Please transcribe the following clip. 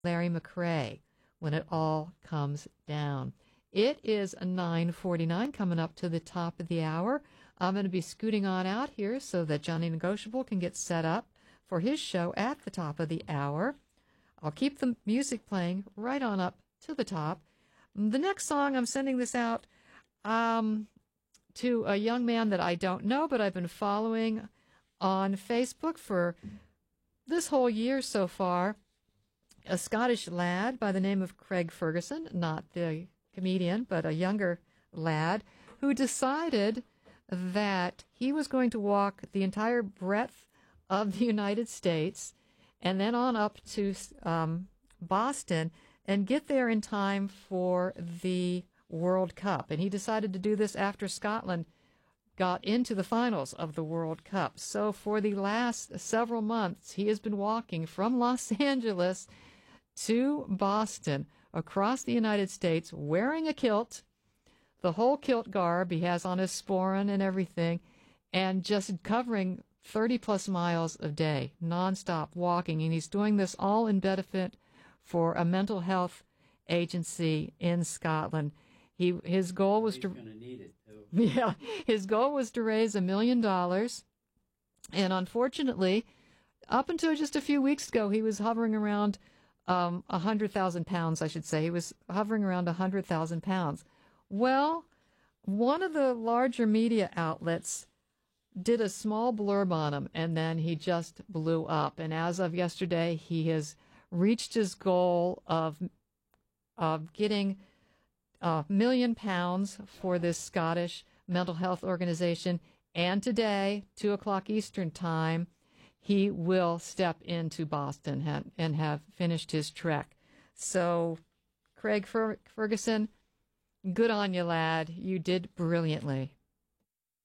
Larry McRae, When It All Comes Down. It is 9:49, coming up to the top of the hour. I'm going to be scooting on out here so that Johnny Negotiable can get set up for his show at the top of the hour. I'll keep the music playing right on up to the top. The next song, I'm sending this out to a young man that I don't know, but I've been following on Facebook for this whole year so far. A Scottish lad by the name of Craig Ferguson, not the comedian, but a younger lad, who decided that he was going to walk the entire breadth of the United States and then on up to Boston and get there in time for the World Cup. And he decided to do this after Scotland got into the finals of the World Cup. So for the last several months, he has been walking from Los Angeles to Boston across the United States wearing a kilt, the whole kilt garb. He has on his sporran and everything, and just covering 30-plus miles a day, nonstop walking. And he's doing this all in benefit for a mental health agency in Scotland. His goal was He's gonna need it too. Yeah, his goal was to raise $1 million. And unfortunately, up until just a few weeks ago, he was hovering around 100,000 pounds, I should say. He was hovering around 100,000 pounds. Well, one of the larger media outlets did a small blurb on him, and then he just blew up. And as of yesterday, he has reached his goal of getting £1 million for this Scottish mental health organization. And today, 2 o'clock Eastern time, he will step into Boston and have finished his trek. So, Craig Ferguson, good on you, lad. You did brilliantly.